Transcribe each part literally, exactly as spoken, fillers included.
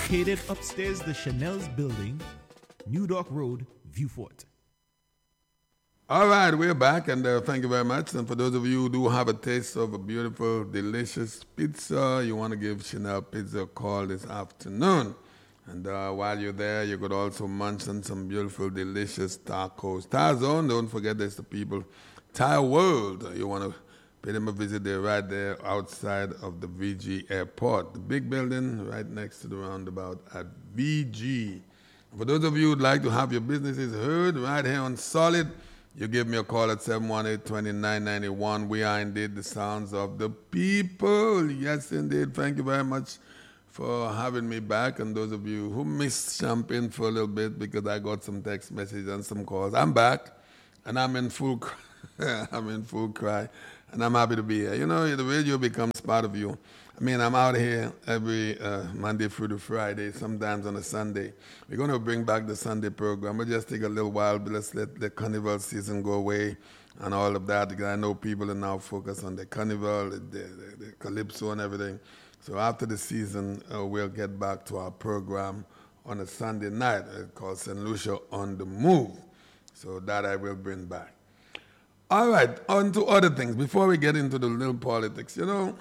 Located upstairs the Chanel's building, New Dock Road, Viewfort. All right, we're back, and uh, thank you very much. And for those of you who do have a taste of a beautiful, delicious pizza, you want to give Chanel Pizza a call this afternoon. And uh, while you're there, you could also munch on some beautiful, delicious tacos. Thai Zone, don't forget there's the people. Thai World, you want to pay them a visit. They're right there outside of the V G Airport. The big building right next to the roundabout at V G. For those of you who'd like to have your businesses heard right here on Solid, you give me a call at seven one eight, two nine nine one. We are indeed the sounds of the people. Yes, indeed. Thank you very much for having me back. And those of you who missed Champagne for a little bit because I got some text messages and some calls, I'm back, and I'm in full cry. I'm in full cry, and I'm happy to be here. You know, the radio becomes part of you. I mean, I'm out here every uh, Monday through to Friday, sometimes on a Sunday. We're going to bring back the Sunday program. We'll just take a little while, but let's let the carnival season go away and all of that, because I know people are now focused on the carnival, the, the, the calypso and everything. So after the season, uh, we'll get back to our program on a Sunday night uh, called Saint Lucia on the Move. So that I will bring back. All right, on to other things. Before we get into the little politics, you know,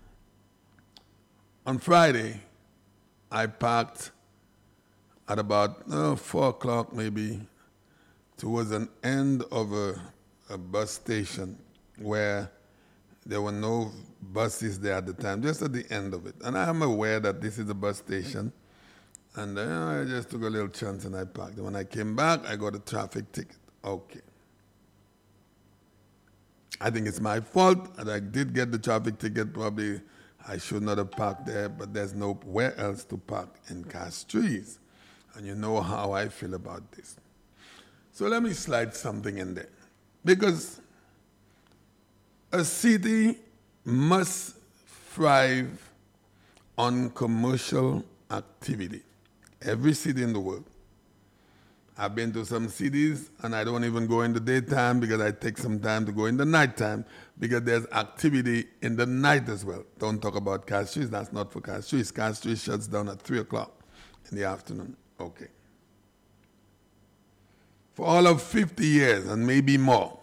on Friday, I parked at about uh, four o'clock maybe towards an end of a, a bus station where there were no buses there at the time, just at the end of it. And I am aware that this is a bus station. And uh, I just took a little chance and I parked. And when I came back, I got a traffic ticket. Okay. I think it's my fault, and I did get the traffic ticket. Probably I should not have parked there, but there's nowhere else to park in Castries. And you know how I feel about this. So let me slide something in there. Because a city must thrive on commercial activity. Every city in the world. I've been to some cities, and I don't even go in the daytime because I take some time to go in the nighttime because there's activity in the night as well. Don't talk about Castries. That's not for Castries. Castries shuts down at three o'clock in the afternoon. Okay. For all of fifty years and maybe more,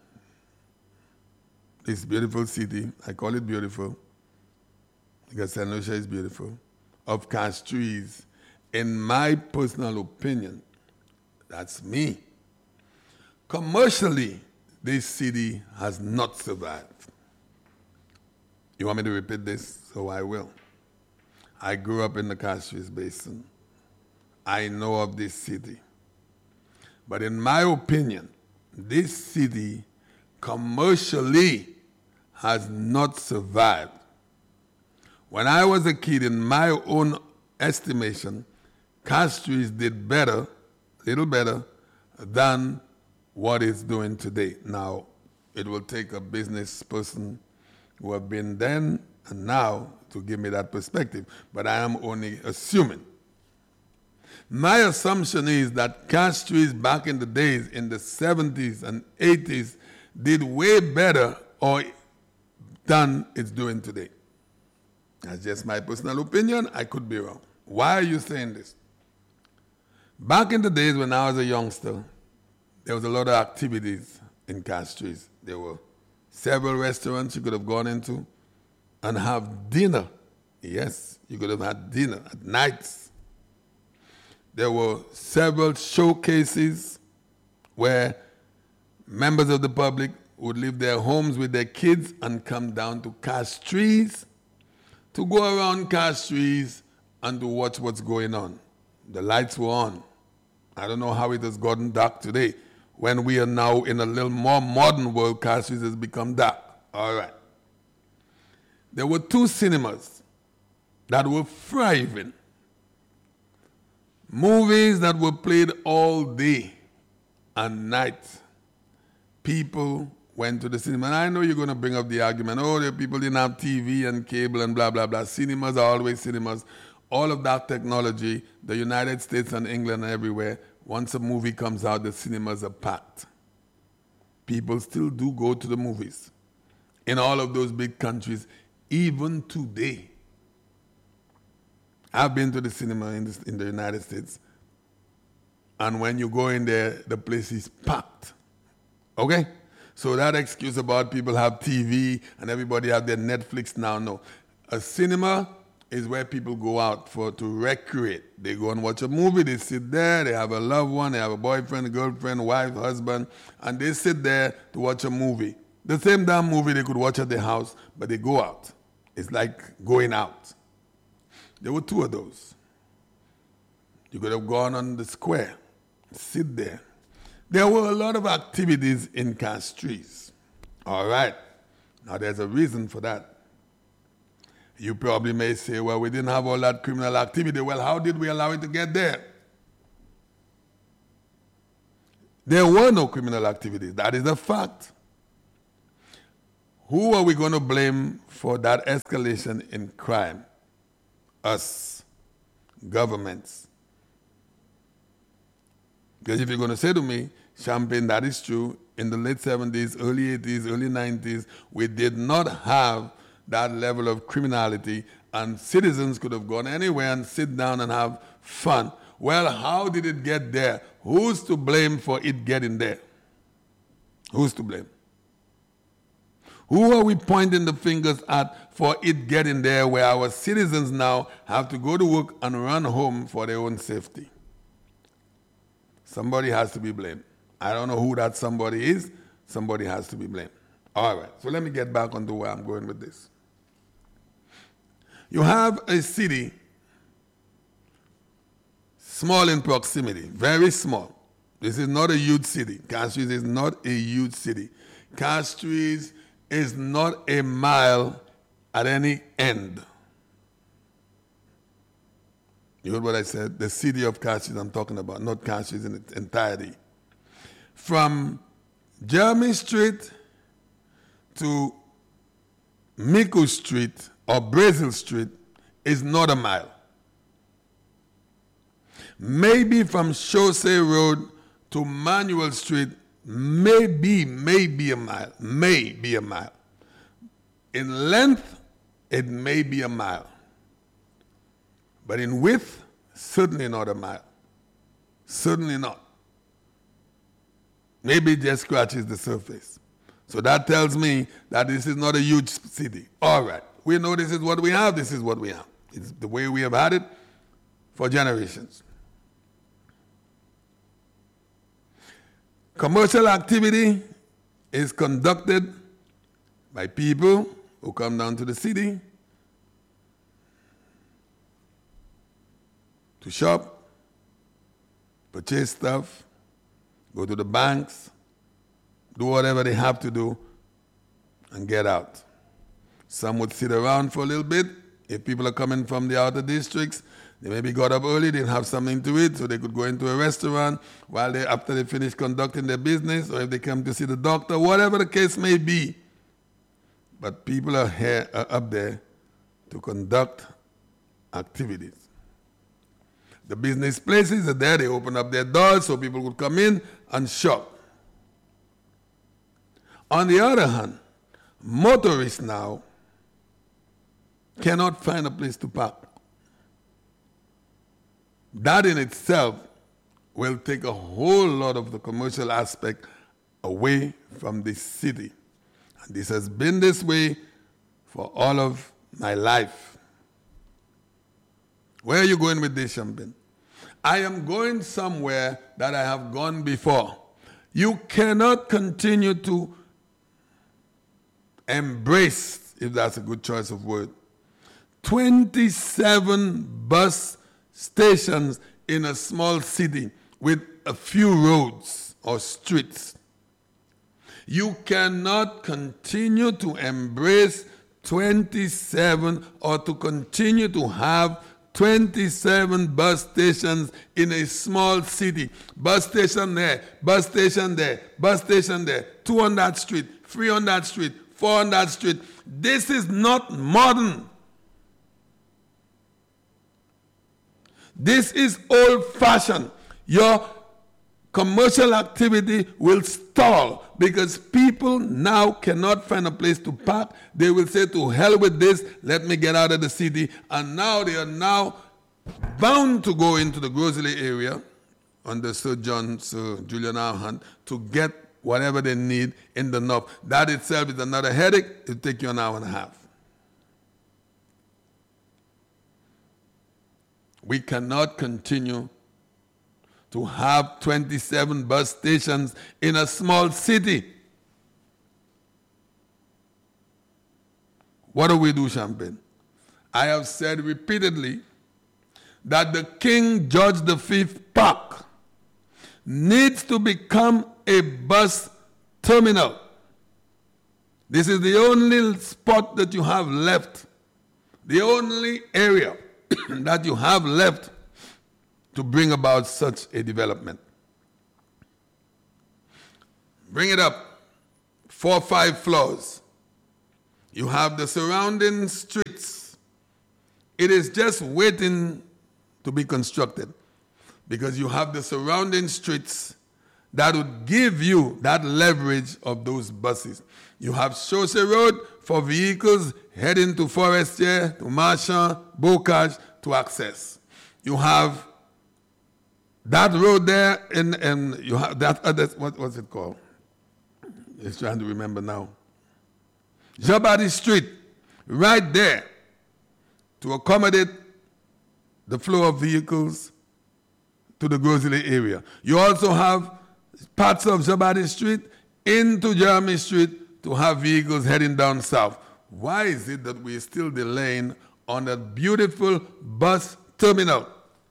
this beautiful city, I call it beautiful because Saint Lucia is beautiful, of Castries, in my personal opinion, that's me. Commercially, this city has not survived. You want me to repeat this? So I will. I grew up in the Castries Basin. I know of this city. But in my opinion, this city commercially has not survived. When I was a kid, in my own estimation, Castries did better, little better, than what it's doing today. Now, it will take a business person who have been then and now to give me that perspective, but I am only assuming. My assumption is that Castries back in the days, in the seventies and eighties, did way better or than it's doing today. That's just my personal opinion. I could be wrong. Why are you saying this? Back in the days when I was a youngster, there was a lot of activities in Castries. There were several restaurants you could have gone into and have dinner. Yes, you could have had dinner at nights. There were several showcases where members of the public would leave their homes with their kids and come down to Castries to go around Castries and to watch what's going on. The lights were on. I don't know how it has gotten dark today. When we are now in a little more modern world, Castries has become dark. All right. There were two cinemas that were thriving. Movies that were played all day and night. People went to the cinema. And I know you're going to bring up the argument, oh, the people didn't have T V and cable and blah, blah, blah. Cinemas are always cinemas. All of that technology, the United States and England and everywhere, once a movie comes out, the cinemas are packed. People still do go to the movies in all of those big countries, even today. I've been to the cinema in the, in the United States, and when you go in there, the place is packed. Okay? So that excuse about people have T V and everybody have their Netflix now, no. A cinema is where people go out for to recreate. They go and watch a movie, they sit there, they have a loved one, they have a boyfriend, a girlfriend, wife, husband, and they sit there to watch a movie. The same damn movie they could watch at their house, but they go out. It's like going out. There were two of those. You could have gone on the square, sit there. There were a lot of activities in Castries. All right. Now there's a reason for that. You probably may say, well, we didn't have all that criminal activity. Well, how did we allow it to get there? There were no criminal activities. That is a fact. Who are we going to blame for that escalation in crime? Us, governments. Because if you're going to say to me, Champagne, that is true, in the late seventies, early eighties, early nineties, we did not have that level of criminality, and citizens could have gone anywhere and sit down and have fun. Well, how did it get there? Who's to blame for it getting there? Who's to blame? Who are we pointing the fingers at for it getting there where our citizens now have to go to work and run home for their own safety? Somebody has to be blamed. I don't know who that somebody is. Somebody has to be blamed. All right, so let me get back onto where I'm going with this. You have a city, small in proximity, very small. This is not a huge city. Castries is not a huge city. Castries is not a mile at any end. You heard what I said? The city of Castries I'm talking about, not Castries in its entirety. From Jeremy Street to Miku Street or Brazil Street is not a mile. Maybe from Chaussee Road to Manuel Street, maybe, maybe a mile, may be a mile. In length, it may be a mile. But in width, certainly not a mile. Certainly not. Maybe it just scratches the surface. So that tells me that this is not a huge city. All right. We know this is what we have. This is what we have. It's the way we have had it for generations. Commercial activity is conducted by people who come down to the city to shop, purchase stuff, go to the banks, do whatever they have to do, and get out. Some would sit around for a little bit. If people are coming from the outer districts, they maybe got up early, didn't have something to eat, so they could go into a restaurant while they, after they finish conducting their business, or if they come to see the doctor, whatever the case may be. But people are here, are up there to conduct activities. The business places are there, they open up their doors so people could come in and shop. On the other hand, motorists now cannot find a place to park. That in itself will take a whole lot of the commercial aspect away from this city. And this has been this way for all of my life. Where are you going with this, Champagne? I am going somewhere that I have gone before. You cannot continue to embrace, if that's a good choice of word, twenty-seven bus stations in a small city with a few roads or streets. You cannot continue to embrace twenty-seven or to continue to have twenty-seven bus stations in a small city. Bus station there, bus station there, bus station there, two on that street, three on that street, four on that street. This is not modern. This is old-fashioned. Your commercial activity will stall because people now cannot find a place to park. They will say, to hell with this, let me get out of the city. And now they are now bound to go into the Grosley area under Sir John, Sir Julian R. Hunt, to get whatever they need in the north. That itself is another headache. It'll take you an hour and a half. We cannot continue to have twenty-seven bus stations in a small city. What do we do, Champagne? I have said repeatedly that the King George the Fifth Park needs to become a bus terminal. This is the only spot that you have left, the only area that you have left to bring about such a development. Bring it up, four or five floors. You have the surrounding streets. It is just waiting to be constructed because you have the surrounding streets that would give you that leverage of those buses. You have Chaussee Road for vehicles heading to Forestier, to Marchand, Bocage to access. You have that road there, and, and you have that other, what was it called? I'm trying to remember now. Jabadi Street, right there, to accommodate the flow of vehicles to the Grosley area. You also have parts of Jabadi Street into Jeremy Street to have vehicles heading down south. Why is it that we're still delaying on a beautiful bus terminal?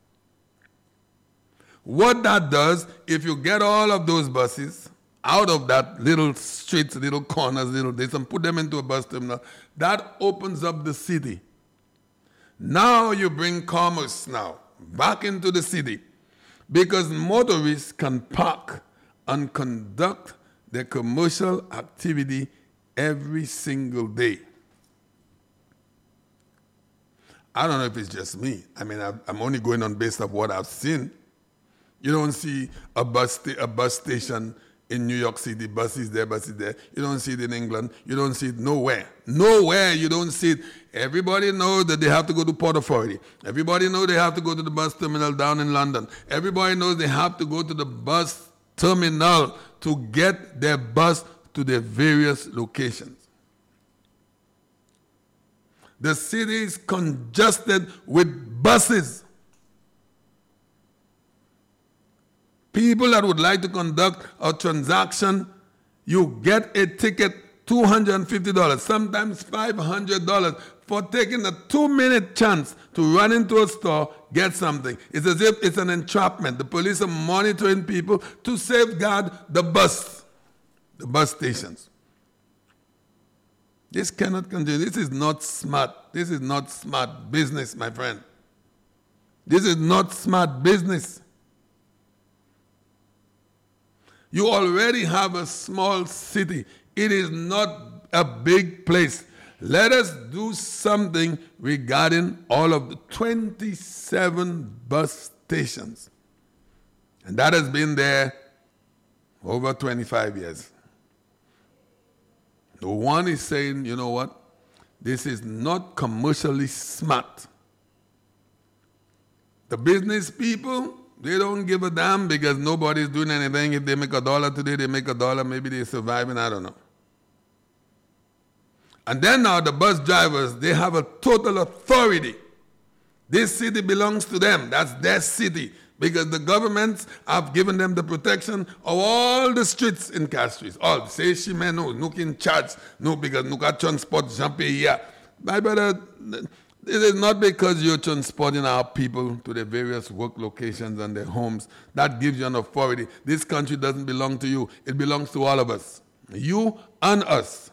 What that does, if you get all of those buses out of that little streets, little corners, little this, and put them into a bus terminal, that opens up the city. Now you bring commerce now back into the city because motorists can park and conduct their commercial activity every single day. I don't know if it's just me. I mean, I'm only going on based of what I've seen. You don't see a bus, sta- a bus station in New York City, buses there, buses there. You don't see it in England. You don't see it nowhere. Nowhere you don't see it. Everybody knows that they have to go to Port Authority. Everybody knows they have to go to the bus terminal down in London. Everybody knows they have to go to the bus terminal to get their bus to their various locations. The city is congested with buses. People that would like to conduct a transaction, you get a ticket, two hundred fifty dollars, sometimes five hundred dollars, for taking a two-minute chance to run into a store, get something. It's as if it's an entrapment. The police are monitoring people to safeguard the bus, the bus stations. This cannot continue. This is not smart. This is not smart business, my friend. This is not smart business. You already have a small city. It is not a big place. Let us do something regarding all of the twenty-seven bus stations. And that has been there over twenty-five years. The one is saying, you know what? This is not commercially smart. The business people, they don't give a damn because nobody's doing anything. If they make a dollar today, they make a dollar. Maybe they're surviving. I don't know. And then now the bus drivers, they have a total authority. This city belongs to them. That's their city. Because the governments have given them the protection of all the streets in Castries. All. Say she may know. No in charge. No, because no can transport Jean-Pierre here. My brother, it is not because you're transporting our people to their various work locations and their homes. That gives you an authority. This country doesn't belong to you. It belongs to all of us. You and us.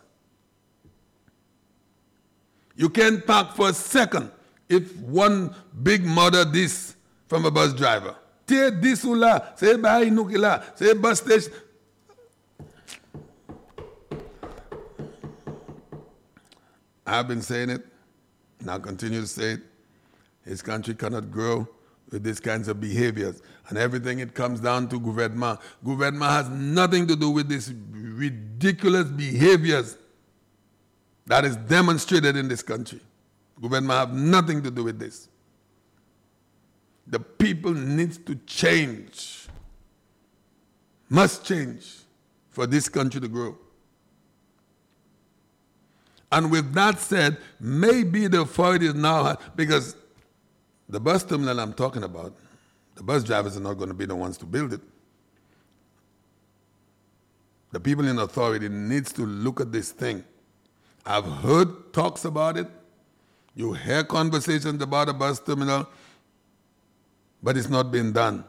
You can't park for a second if one big mother this from a bus driver. Te this ula, say bye nukila, say bus station. I've been saying it, and I'll continue to say it. This country cannot grow with these kinds of behaviors. And everything it comes down to gouvernement. Gouvernement has nothing to do with these ridiculous behaviors that is demonstrated in this country. Government have nothing to do with this. people needs to change. Must change for this country to grow. And with that said, maybe the authorities now, because the bus terminal I'm talking about, the bus drivers are not going to be the ones to build it. The people in authority needs to look at this thing. I've heard talks about it. You hear conversations about a bus terminal, but it's not been done.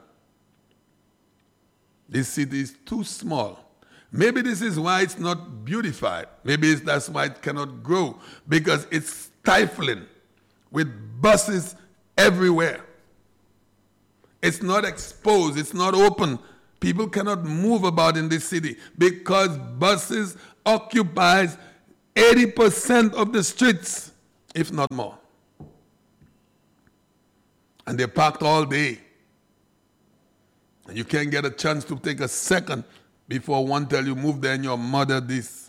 This city is too small. Maybe this is why it's not beautified. Maybe it's, that's why it cannot grow, because it's stifling with buses everywhere. It's not exposed. It's not open. People cannot move about in this city because buses occupies eighty percent of the streets, if not more. And they're parked all day. And you can't get a chance to take a second before one tell you, move there and your mother this.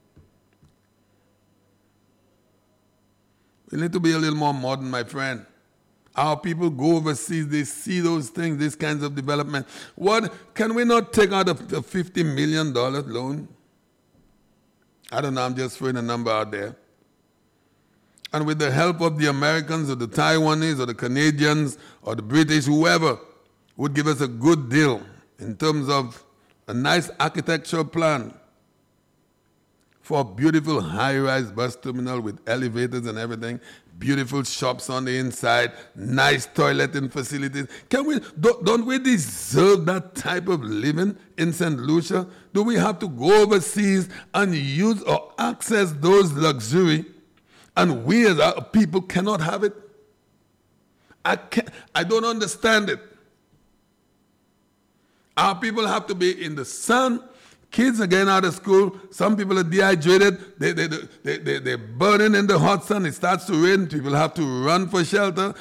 We need to be a little more modern, my friend. Our people go overseas, they see those things, these kinds of development. What, can we not take out a, a fifty million dollars loan? I don't know, I'm just throwing a number out there. And with the help of the Americans or the Taiwanese or the Canadians or the British, whoever would give us a good deal in terms of a nice architectural plan for a beautiful high-rise bus terminal with elevators and everything, beautiful shops on the inside, nice toileting facilities. Can we, don't, don't we deserve that type of living in Saint Lucia? Do we have to go overseas and use or access those luxury, and we as our people cannot have it? I can't, I don't understand it. Our people have to be in the sun. Kids are getting out of school. Some people are dehydrated. They, they, they, they, they're burning in the hot sun. It starts to rain. People have to run for shelter.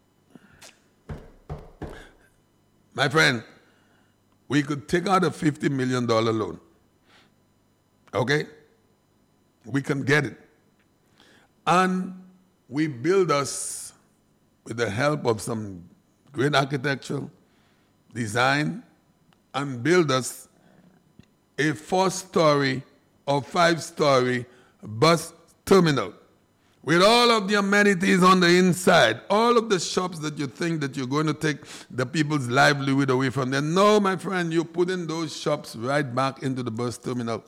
My friend, we could take out a fifty million dollars loan. Okay? We can get it. And we build us, with the help of some great architectural design, and build us a four-story or five-story bus terminal with all of the amenities on the inside, all of the shops that you think that you're going to take the people's livelihood away from them. No, my friend, you're putting those shops right back into the bus terminal.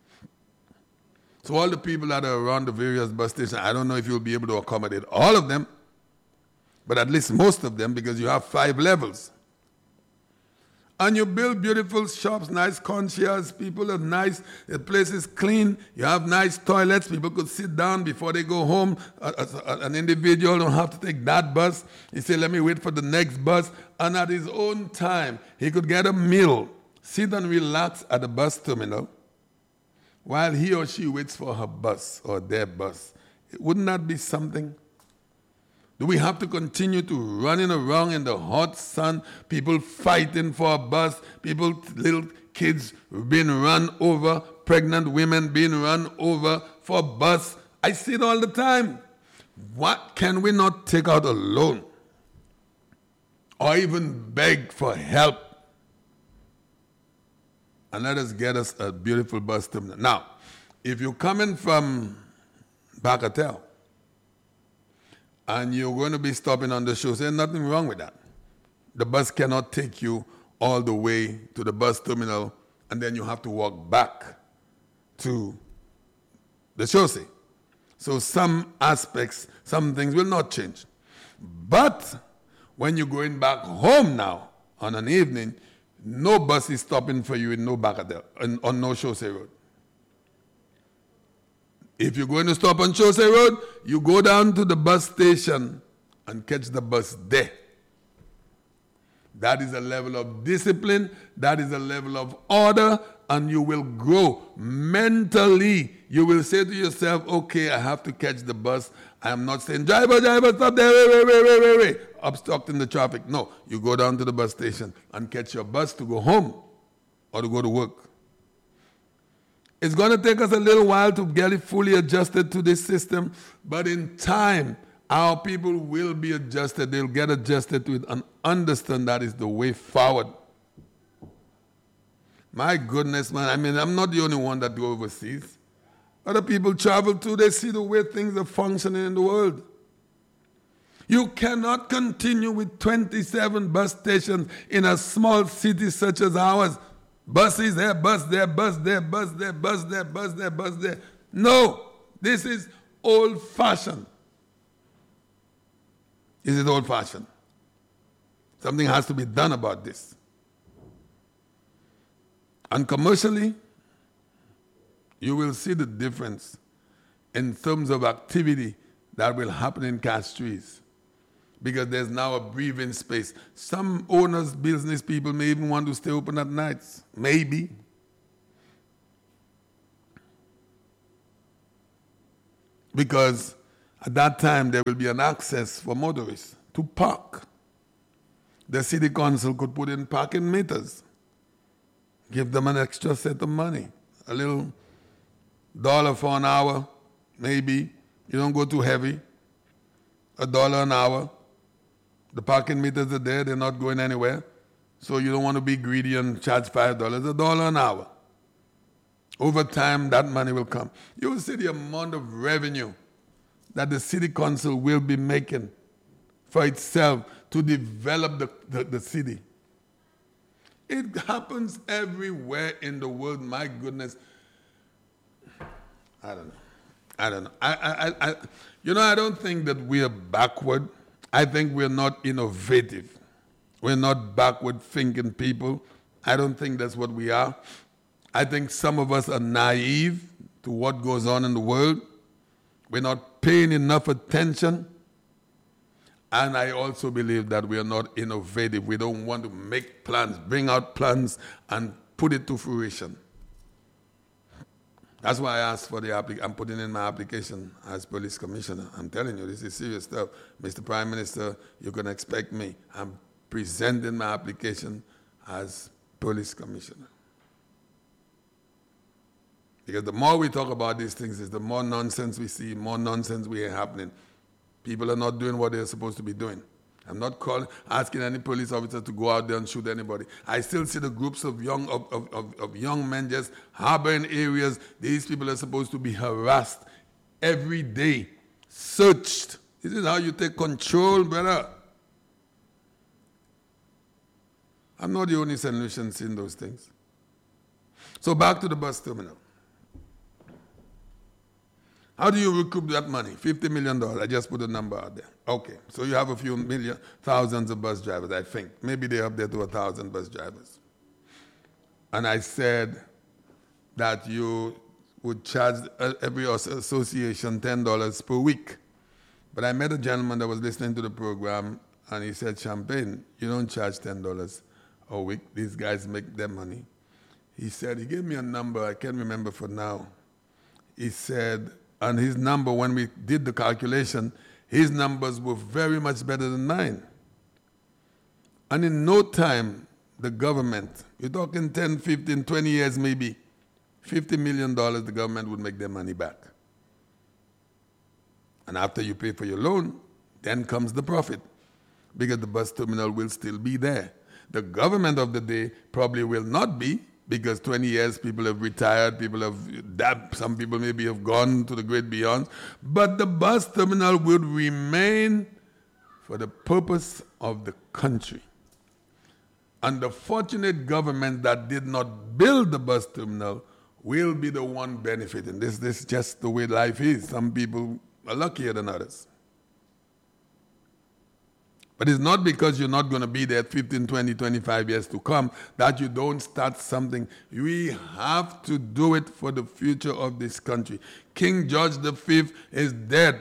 So all the people that are around the various bus stations, I don't know if you'll be able to accommodate all of them, but at least most of them, because you have five levels. And you build beautiful shops, nice concierge, people are nice, the place is clean, you have nice toilets, people could sit down before they go home. An individual don't have to take that bus. He say, let me wait for the next bus. And at his own time, he could get a meal, sit and relax at the bus terminal while he or she waits for her bus or their bus. Wouldn't that be something? Do we have to continue to running around in the hot sun, people fighting for a bus, people, little kids being run over, pregnant women being run over for a bus? I see it all the time. What, can we not take out a loan or even beg for help and let us get us a beautiful bus terminal? Now, if you're coming from Bagatelle, and you're going to be stopping on the show, there's nothing wrong with that. The bus cannot take you all the way to the bus terminal, and then you have to walk back to the chaussee. So some aspects, some things will not change. But when you're going back home now on an evening, no bus is stopping for you in no Bagatelle, on, on no chaussee road. If you're going to stop on Chaussee Road, you go down to the bus station and catch the bus there. That is a level of discipline, that is a level of order, and you will grow mentally. You will say to yourself, okay, I have to catch the bus. I am not saying, driver, driver, stop there, wait, wait, wait, wait, wait, wait, obstructing the traffic. No, you go down to the bus station and catch your bus to go home or to go to work. It's going to take us a little while to get it fully adjusted to this system, but in time, Our people will be adjusted. They'll get adjusted to it and understand that is the way forward. My goodness, man. I mean, I'm not the only one that go overseas. Other people travel too. They see the way things are functioning in the world. You cannot continue with twenty-seven bus stations in a small city such as ours. Buses there, bus there, bus there, bus there, bus there, bus there, bus there. No, this is old-fashioned. This is old-fashioned. Something has to be done about this. And commercially, you will see the difference in terms of activity that will happen in Castries, because there's now a breathing space. Some owners, business people may even want to stay open at nights. Maybe. Because at that time there will be an access for motorists to park. The city council could put in parking meters. Give them an extra set of money. A little dollar for an hour, maybe. You don't go too heavy. A dollar an hour. The parking meters are there, they're not going anywhere. So you don't want to be greedy and charge five dollars, a dollar an hour. Over time, that money will come. You will see the amount of revenue that the city council will be making for itself to develop the, the, the city. It happens everywhere in the world, my goodness. I don't know. I don't know. I, I, I, you know, I don't think that we are backward. I think we're not innovative. We're not backward-thinking people. I don't think that's what we are. I think some of us are naive to what goes on in the world. We're not paying enough attention. And I also believe that we are not innovative. We don't want to make plans, bring out plans, and put it to fruition. That's why I asked for the application. I'm putting in my application as police commissioner. I'm telling you, this is serious stuff. Mister Prime Minister, you can expect me. I'm presenting my application as police commissioner. Because the more we talk about these things, is the more nonsense we see, more nonsense we hear happening. People are not doing what they're supposed to be doing. I'm not calling, asking any police officer to go out there and shoot anybody. I still see the groups of young of, of, of, of young men just harboring areas. These people are supposed to be harassed every day, searched. This is how you take control, brother. I'm not the only solution seeing those things. So back to the bus terminal. How do you recoup that money? fifty million dollars. I just put a number out there. Okay, so you have a few million, thousands of bus drivers, I think. Maybe they're up there to a thousand bus drivers. And I said that you would charge every association ten dollars per week. But I met a gentleman that was listening to the program, and he said, Champagne, you don't charge ten dollars a week. These guys make their money. He said, he gave me a number, I can't remember for now. He said, and his number, when we did the calculation, his numbers were very much better than mine. And in no time, the government, you're talking ten, fifteen, twenty years maybe, fifty million dollars, the government would make their money back. And after you pay for your loan, then comes the profit, because the bus terminal will still be there. The government of the day probably will not be, because twenty years people have retired, people have dabbed, some people maybe have gone to the great beyond. But the bus terminal would remain for the purpose of the country. And the fortunate government that did not build the bus terminal will be the one benefiting. This, this is just the way life is. Some people are luckier than others. But it's not because you're not going to be there fifteen, twenty, twenty-five years to come that you don't start something. We have to do it for the future of this country. King George the Fifth is dead.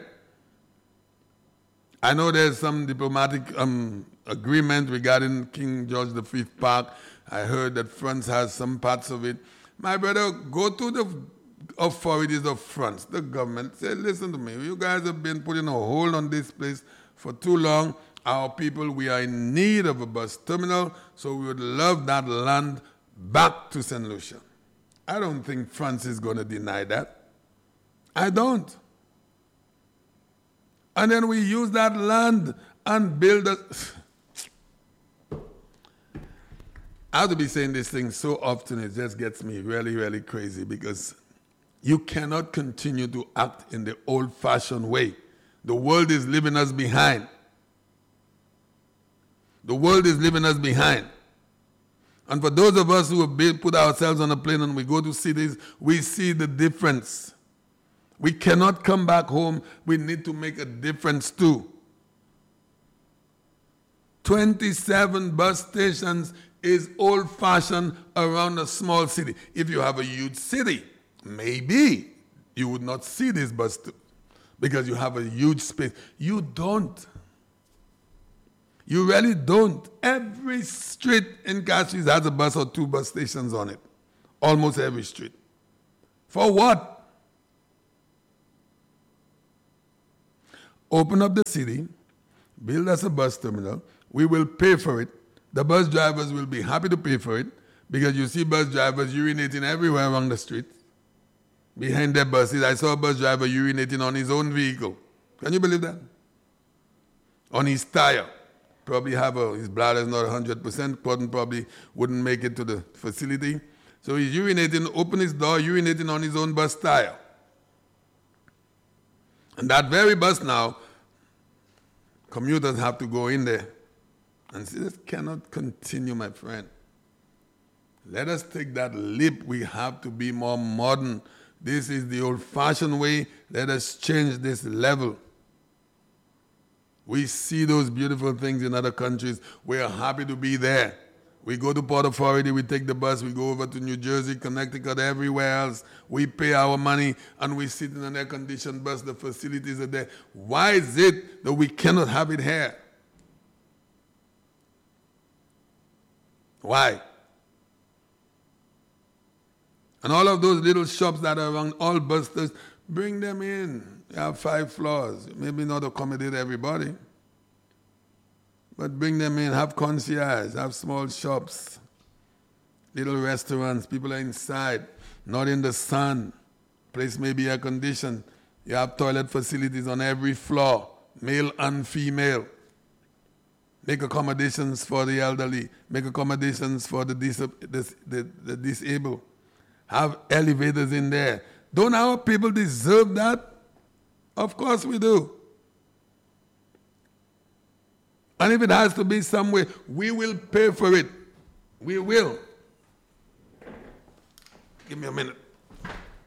I know there's some diplomatic um, agreement regarding King George the Fifth Park. I heard that France has some parts of it. My brother, go to the authorities of France, the government, say, listen to me, you guys have been putting a hold on this place for too long. Our people, we are in need of a bus terminal, so we would love that land back to Saint Lucia. I don't think France is going to deny that. I don't. And then we use that land and build a... I have to be saying this thing so often, it just gets me really, really crazy, because you cannot continue to act in the old-fashioned way. The world is leaving us behind. The world is leaving us behind. And for those of us who have been, put ourselves on a plane and we go to cities, we see the difference. We cannot come back home. We need to make a difference too. twenty-seven bus stations is old-fashioned around a small city. If you have a huge city, maybe you would not see this bus st- because you have a huge space. You don't. You really don't. Every street in Castries has a bus or two bus stations on it. Almost every street. For what? Open up the city, build us a bus terminal, we will pay for it. The bus drivers will be happy to pay for it, because you see bus drivers urinating everywhere along the street. Behind their buses, I saw a bus driver urinating on his own vehicle. Can you believe that? On his tire. Probably have a, his bladder is not one hundred percent, probably wouldn't make it to the facility. So he's urinating, open his door, urinating on his own bus tire. And that very bus now, commuters have to go in there and say, this cannot continue, my friend. Let us take that leap. We have to be more modern. This is the old-fashioned way. Let us change this level. We see those beautiful things in other countries. We are happy to be there. We go to Port Authority, we take the bus, we go over to New Jersey, Connecticut, everywhere else. We pay our money and we sit in an air-conditioned bus. The facilities are there. Why is it that we cannot have it here? Why? And all of those little shops that are around, all bus stops, bring them in. You have five floors. Maybe not accommodate everybody. But bring them in. Have concierge. Have small shops. Little restaurants. People are inside. Not in the sun. Place may be air conditioned. You have toilet facilities on every floor. Male and female. Make accommodations for the elderly. Make accommodations for the, dis- the, the, the disabled. Have elevators in there. Don't our people deserve that? Of course we do. And if it has to be somewhere, we will pay for it. We will. Give me a minute.